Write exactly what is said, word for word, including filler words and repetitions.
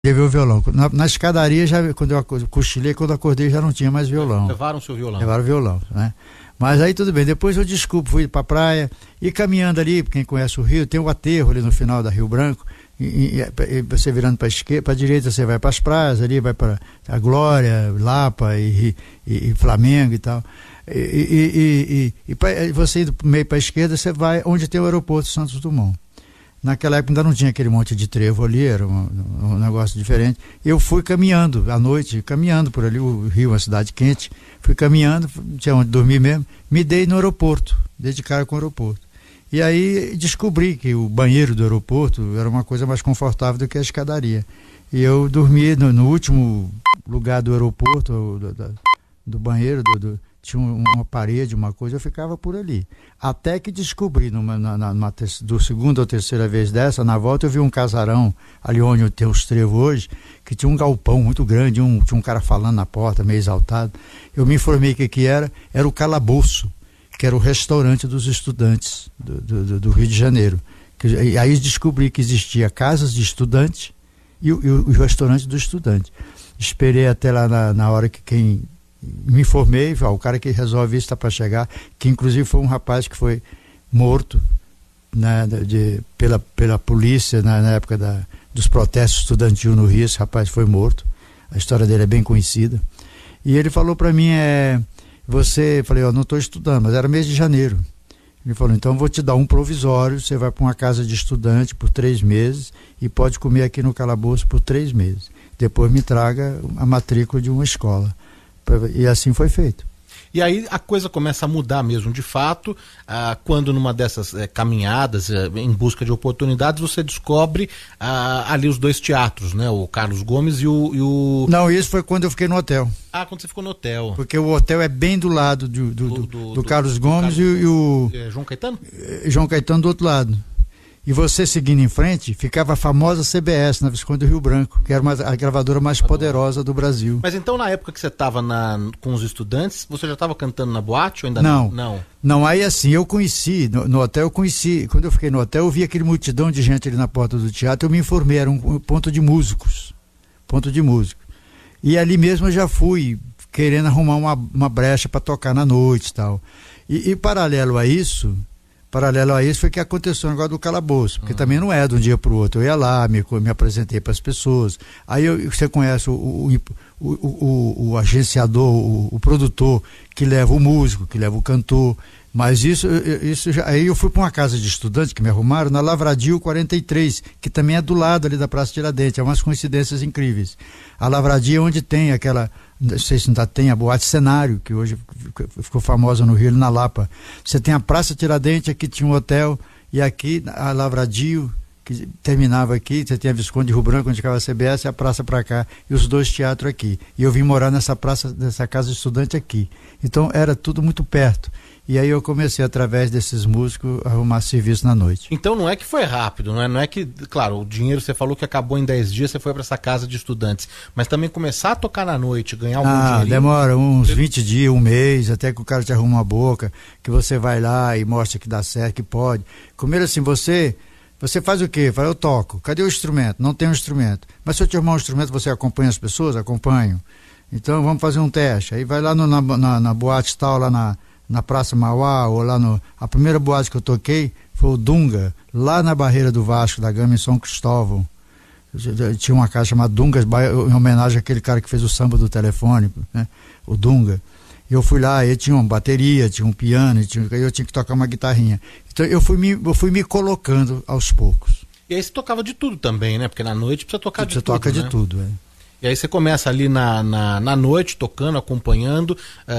Levei o violão. Na, na escadaria, já, quando eu cochilei, quando eu acordei, já não tinha mais violão. Levaram o seu violão? Levaram o violão, né? Mas aí tudo bem. Depois eu desculpo, fui pra praia e caminhando ali, quem conhece o Rio, tem o aterro ali no final da Rio Branco. E, e, e você virando para esquerda, para direita, você vai para as praias ali, vai para a Glória, Lapa e, e, e Flamengo e tal. E, e, e, e, e pra, você indo meio para a esquerda, você vai onde tem o aeroporto Santos Dumont. Naquela época ainda não tinha aquele monte de trevo ali, era um, um negócio diferente. Eu fui caminhando à noite, caminhando por ali, o Rio é uma cidade quente, fui caminhando, não tinha onde dormir mesmo, me dei no aeroporto, dei de cara com o aeroporto. E aí descobri que o banheiro do aeroporto era uma coisa mais confortável do que a escadaria. E eu dormi no, no último lugar do aeroporto, do, do, do banheiro, do, do, tinha uma parede, uma coisa, eu ficava por ali. Até que descobri, numa, na, numa, do segunda ou terceira vez dessa, na volta eu vi um casarão, ali onde tem os trevos hoje, que tinha um galpão muito grande, um, tinha um cara falando na porta, meio exaltado. Eu me informei que que era, era o Calabouço, que era o restaurante dos estudantes do, do, do Rio de Janeiro. Que, e aí descobri que existia casas de estudante e o, e o restaurante do estudante. Esperei até lá na, na hora que quem... Me informei, ó, o cara que resolve isso está para chegar, que inclusive foi um rapaz que foi morto, né, de, pela, pela polícia na, na época da, dos protestos estudantil no Rio. Esse rapaz foi morto, a história dele é bem conhecida. E ele falou para mim, é, você, falei, ó, não estou estudando, mas era mês de janeiro. Ele falou, então vou te dar um provisório, você vai para uma casa de estudante por três meses e pode comer aqui no Calabouço por três meses. Depois me traga a matrícula de uma escola. E assim foi feito. E aí a coisa começa a mudar mesmo, de fato, ah, quando numa dessas eh, caminhadas eh, em busca de oportunidades, você descobre ah, ali os dois teatros, né? O Carlos Gomes e o, e o... Não, isso foi quando eu fiquei no hotel. Ah, quando você ficou no hotel. Porque o hotel é bem do lado do, do, do, do, do Carlos Gomes do Carlos, e, e o... É, João Caetano? João Caetano do outro lado. E você seguindo em frente, ficava a famosa C B S, na Visconde do Rio Branco, que era uma, a gravadora mais poderosa do Brasil. Mas então, na época que você estava com os estudantes, você já estava cantando na boate ou ainda não? Não, não. Não, aí assim, eu conheci, no, no hotel eu conheci, quando eu fiquei no hotel, eu vi aquele multidão de gente ali na porta do teatro, eu me informei, era um, um ponto de músicos, ponto de músicos. E ali mesmo eu já fui querendo arrumar uma, uma brecha para tocar na noite e tal. E, e paralelo a isso... Paralelo a isso foi que aconteceu o negócio do Calabouço, porque uhum. também não é de um dia para o outro. Eu ia lá, me, me apresentei para as pessoas. Aí eu, você conhece o, o, o, o, o agenciador, o, o produtor, que leva o músico, que leva o cantor. Mas isso, isso já, aí eu fui para uma casa de estudantes que me arrumaram na Lavradio quarenta e três, que também é do lado ali da Praça Tiradentes. É umas coincidências incríveis. A Lavradio é onde tem aquela, não sei se ainda tem, a Boate Cenário, que hoje ficou famosa no Rio, na Lapa. Você tem a Praça Tiradentes, aqui tinha um hotel, e aqui a Lavradio, que terminava aqui, você tinha a Visconde de Rio Branco, onde ficava a C B S, e a praça para cá, e os dois teatros aqui. E eu vim morar nessa praça, nessa casa de estudante aqui. Então era tudo muito perto. E aí eu comecei, através desses músicos, a arrumar serviço na noite. Então não é que foi rápido, não é, não é que, claro, o dinheiro você falou que acabou em dez dias, você foi para essa casa de estudantes, mas também começar a tocar na noite, ganhar algum dinheiro. Ah, demora uns vinte dias, um mês, até que o cara te arruma a boca, que você vai lá e mostra que dá certo, que pode. Primeiro assim, você... Você faz o quê? Fala, eu toco. Cadê o instrumento? Não tem um instrumento. Mas se eu te arrumar um instrumento, você acompanha as pessoas? Acompanho. Então vamos fazer um teste. Aí vai lá no, na, na, na boate tal, lá na, na Praça Mauá, ou lá no... A primeira boate que eu toquei foi o Dunga, lá na Barreira do Vasco da Gama, em São Cristóvão. Tinha uma casa chamada Dungas, em homenagem àquele cara que fez o samba do telefone, né? O Dunga. Eu fui lá, ele tinha uma bateria, tinha um piano, tinha, eu tinha que tocar uma guitarrinha. Então eu fui, me, eu fui me colocando aos poucos. E aí você tocava de tudo também, né? Porque na noite precisa tocar de você tudo, toca né? de tudo, é. E aí você começa ali na, na, na noite, tocando, acompanhando. Uh,